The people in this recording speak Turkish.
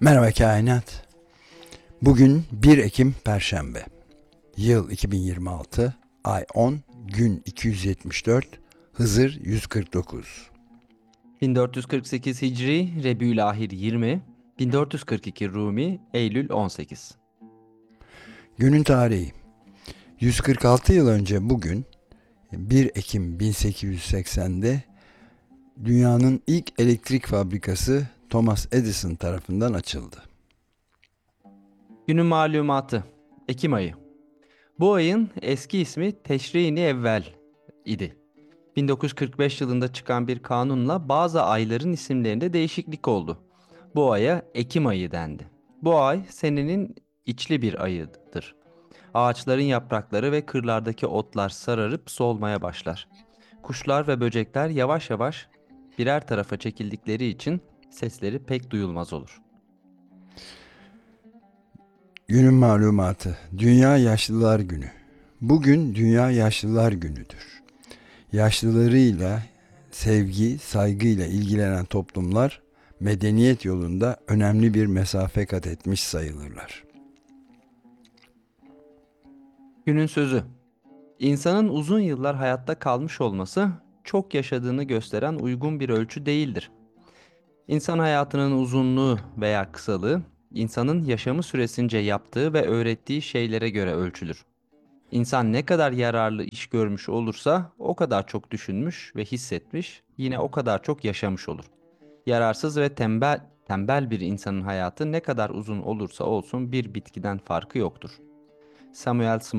Merhaba kainat. Bugün 1 Ekim Perşembe. Yıl 2026, ay 10, gün 274, Hızır 149. 1448 Hicri, Rebiülahir 20, 1442 Rumi, Eylül 18. Günün tarihi. 146 yıl önce bugün 1 Ekim 1880'de dünyanın ilk elektrik fabrikası Thomas Edison tarafından açıldı. Günün malumatı. Ekim ayı. Bu ayın eski ismi Teşrin-i Evvel idi. 1945 yılında çıkan bir kanunla bazı ayların isimlerinde değişiklik oldu. Bu aya Ekim ayı dendi. Bu ay senenin içli bir ayıdır. Ağaçların yaprakları ve kırlardaki otlar sararıp solmaya başlar. Kuşlar ve böcekler yavaş yavaş birer tarafa çekildikleri için sesleri pek duyulmaz olur. Günün malumatı. Dünya Yaşlılar Günü. Bugün Dünya Yaşlılar Günü'dür. Yaşlılarıyla sevgi, saygıyla ilgilenen toplumlar medeniyet yolunda önemli bir mesafe kat etmiş sayılırlar. Günün sözü. İnsanın uzun yıllar hayatta kalmış olması çok yaşadığını gösteren uygun bir ölçü değildir. İnsan hayatının uzunluğu veya kısalığı, insanın yaşamı süresince yaptığı ve öğrettiği şeylere göre ölçülür. İnsan ne kadar yararlı iş görmüş olursa o kadar çok düşünmüş ve hissetmiş, yine o kadar çok yaşamış olur. Yararsız ve tembel bir insanın hayatı ne kadar uzun olursa olsun bir bitkiden farkı yoktur. Samuel